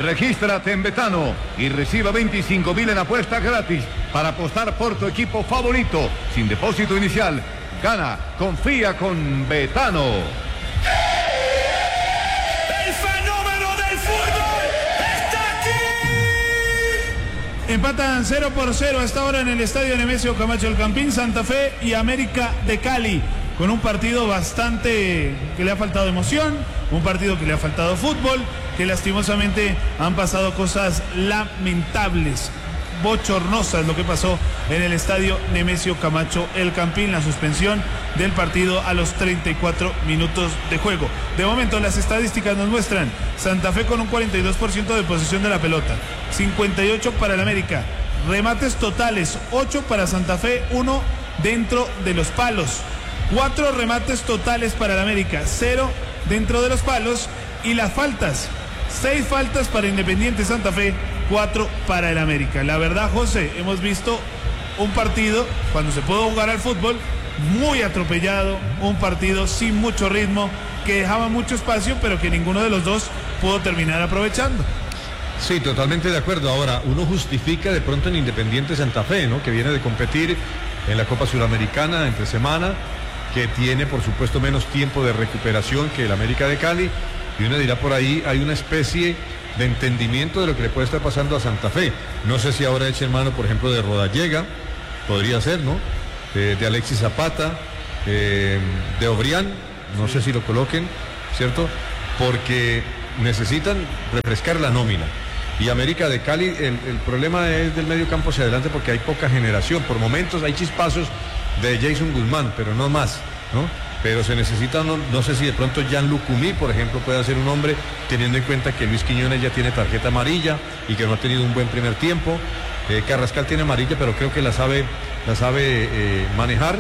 Regístrate en Betano y reciba 25.000 en apuestas gratis para apostar por tu equipo favorito. Sin depósito inicial. Gana, confía con Betano. ¡El fenómeno del fútbol está aquí! Empatan 0-0 a esta hora en el estadio Nemesio Camacho El Campín, Santa Fe y América de Cali, con un partido bastante que le ha faltado emoción, un partido que le ha faltado fútbol, que lastimosamente han pasado cosas lamentables, bochornosas lo que pasó en el estadio Nemesio Camacho El Campín, la suspensión del partido a los 34 minutos de juego. De momento las estadísticas nos muestran Santa Fe con un 42% de posesión de la pelota, 58 para el América, remates totales 8 para Santa Fe, 1 dentro de los palos, 4 remates totales para el América, 0 dentro de los palos, y las faltas, 6 faltas para Independiente Santa Fe, 4 para el América. La verdad, José, hemos visto un partido, cuando se pudo jugar al fútbol, muy atropellado, un partido sin mucho ritmo, que dejaba mucho espacio, pero que ninguno de los dos pudo terminar aprovechando. Sí, totalmente de acuerdo. Ahora, uno justifica de pronto en Independiente Santa Fe, ¿no?, que viene de competir en la Copa Suramericana entre semana, que tiene por supuesto menos tiempo de recuperación que el América de Cali, y uno dirá por ahí, hay una especie de entendimiento de lo que le puede estar pasando a Santa Fe. No sé si ahora eche en mano, por ejemplo, de Rodallega, podría ser, ¿no?, de Alexis Zapata, de Obrián, no sé si lo coloquen, ¿cierto?, porque necesitan refrescar la nómina. Y América de Cali, el problema es del medio campo hacia adelante, porque hay poca generación. Por momentos hay chispazos de Jason Guzmán, pero no más, ¿no? Pero se necesita, no sé si de pronto Jan Lucumí, por ejemplo, puede ser un hombre, teniendo en cuenta que Luis Quiñones ya tiene tarjeta amarilla y que no ha tenido un buen primer tiempo. Carrascal tiene amarilla, pero creo que la sabe manejar.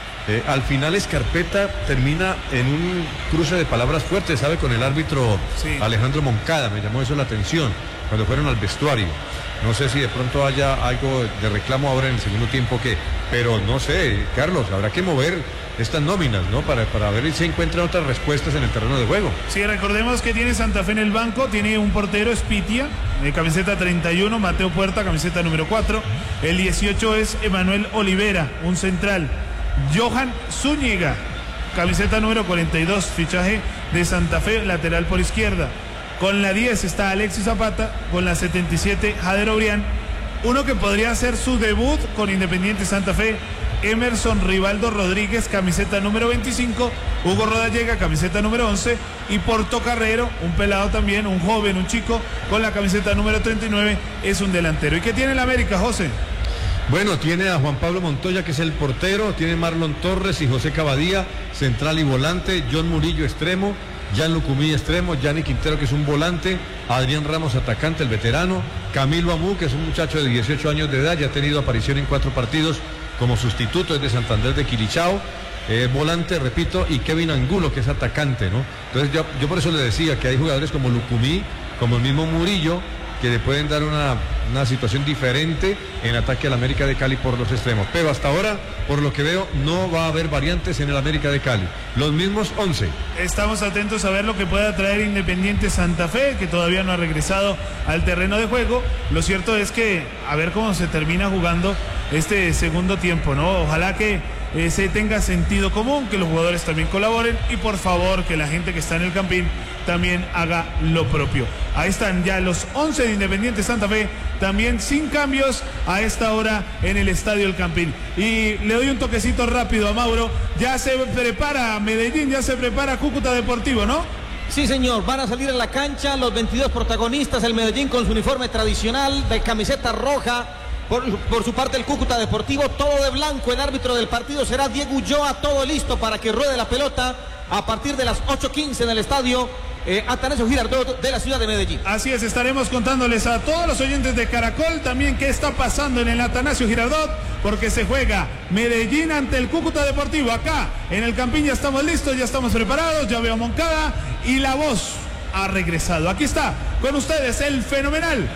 Al final Escarpeta termina en un cruce de palabras fuertes, ¿sabe?, con el árbitro, sí, Alejandro Moncada. Me llamó eso la atención cuando fueron al vestuario. No sé si de pronto haya algo de reclamo ahora en el segundo tiempo, pero no sé, Carlos, habrá que mover estas nóminas, ¿no?, para ver si se encuentran otras respuestas en el terreno de juego. Sí, recordemos que tiene Santa Fe en el banco, tiene un portero, Espitia, camiseta 31, Mateo Puerta, camiseta número 4, el 18 es Emanuel Olivera, un central, Johan Zúñiga, camiseta número 42, fichaje de Santa Fe, lateral por izquierda. Con la 10 está Alexis Zapata, con la 77 Jader Obrián, uno que podría hacer su debut con Independiente Santa Fe, Emerson Rivaldo Rodríguez, camiseta número 25, Hugo Rodallega, camiseta número 11, y Portocarrero, un pelado también, un joven, un chico, con la camiseta número 39, es un delantero. ¿Y qué tiene el América, José? Bueno, tiene a Juan Pablo Montoya, que es el portero, tiene Marlon Torres y José Cavadía, central y volante, John Murillo, extremo, Jan Lucumí, extremo, Gianni Quintero, que es un volante, Adrián Ramos, atacante, el veterano, Camilo Amú, que es un muchacho de 18 años de edad, ya ha tenido aparición en 4 partidos como sustituto, es de Santander de Quilichao, volante, repito, y Kevin Angulo, que es atacante, ¿no? Entonces yo por eso le decía que hay jugadores como Lucumí, como el mismo Murillo, que le pueden dar una situación diferente en ataque al América de Cali por los extremos. Pero hasta ahora, por lo que veo, no va a haber variantes en el América de Cali. Los mismos 11. Estamos atentos a ver lo que pueda traer Independiente Santa Fe, que todavía no ha regresado al terreno de juego. Lo cierto es que a ver cómo se termina jugando este segundo tiempo, ¿no? Ojalá que se tenga sentido común, que los jugadores también colaboren y por favor que la gente que está en el Campín también haga lo propio. Ahí están ya los 11 de Independiente Santa Fe, también sin cambios a esta hora en el Estadio El Campín. Y le doy un toquecito rápido a Mauro, ya se prepara Medellín, ya se prepara Cúcuta Deportivo, ¿no? Sí, señor, van a salir en la cancha los 22 protagonistas, el Medellín con su uniforme tradicional de camiseta roja. Por su parte el Cúcuta Deportivo, todo de blanco. El árbitro del partido será Diego Ulloa, todo listo para que ruede la pelota a partir de las 8:15 en el estadio Atanasio Girardot de la ciudad de Medellín. Así es, estaremos contándoles a todos los oyentes de Caracol también qué está pasando en el Atanasio Girardot, porque se juega Medellín ante el Cúcuta Deportivo. Acá en el Campín ya estamos listos, ya estamos preparados, ya veo a Moncada y la voz ha regresado. Aquí está con ustedes el fenomenal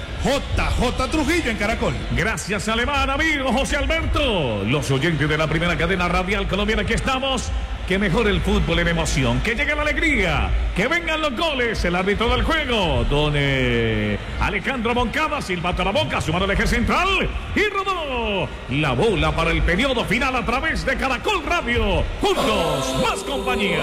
JJ Trujillo en Caracol. Gracias, Alemán, amigo José Alberto. Los oyentes de la primera cadena radial colombiana, aquí estamos que mejore el fútbol en emoción, que llegue la alegría, que vengan los goles. El árbitro del juego, don Alejandro Moncada, silbato a la boca, su mano al eje central y rodó la bola para el periodo final a través de Caracol Radio. Juntos, más compañía.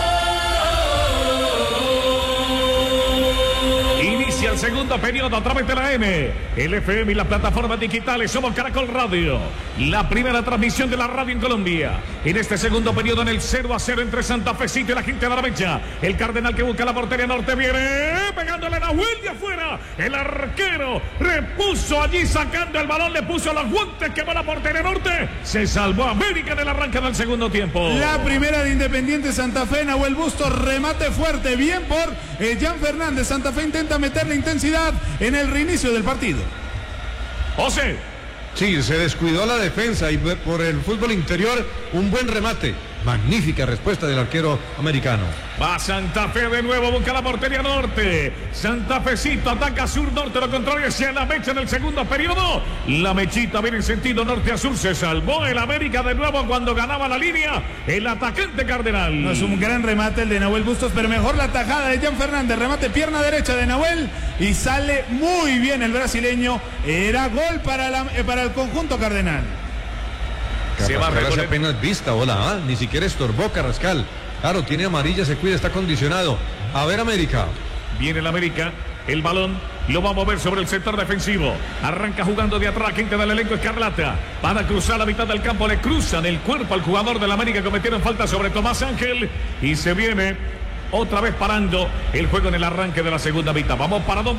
Inicia el segundo periodo a través de la M, el FM y las plataformas digitales. Somos Caracol Radio, la primera transmisión de la radio en Colombia. En este segundo periodo, en el 0-0 entre Santa Fecito y la gente de la Mecha. El Cardenal que busca la portería norte viene pegándole a Nahuel de afuera. El arquero repuso allí sacando el balón, le puso los guantes, quemó la portería norte. Se salvó América en el arranque del segundo tiempo. La primera de Independiente Santa Fe, Nahuel Bustos, remate fuerte, bien por Jan Fernández. Santa Fe intenta meter la intensidad en el reinicio del partido. José. Sí, se descuidó la defensa y por el fútbol interior un buen remate. Magnífica respuesta del arquero americano. Va Santa Fe de nuevo, busca la portería norte. Santa Fecito ataca sur-norte, lo contrario hacia la Mecha en el segundo periodo. La Mechita viene en sentido norte a sur. Se salvó el América de nuevo cuando ganaba la línea el atacante Cardenal. No es un gran remate el de Nahuel Bustos, pero mejor la tajada de Jan Fernández. Remate pierna derecha de Nahuel y sale muy bien el brasileño. Era gol para el conjunto Cardenal. Se va a Carrascal apenas vista, hola, ni siquiera estorbó Carrascal. Claro, tiene amarilla, se cuida, está condicionado. A ver, América. Viene el América, el balón lo va a mover sobre el sector defensivo. Arranca jugando de atrás, gente del elenco Escarlata. Van a cruzar la mitad del campo, le cruzan el cuerpo al jugador del América. Cometieron falta sobre Tomás Ángel y se viene otra vez parando el juego en el arranque de la segunda mitad. Vamos para